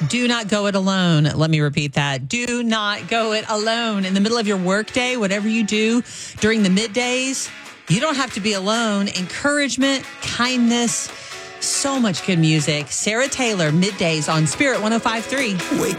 Do not go it alone. Let me repeat that. Do not go it alone. In the middle of your workday, whatever you do during the middays, you don't have to be alone. Encouragement, kindness, so much good music. Sarah Taylor, Middays on Spirit 105.3. Wake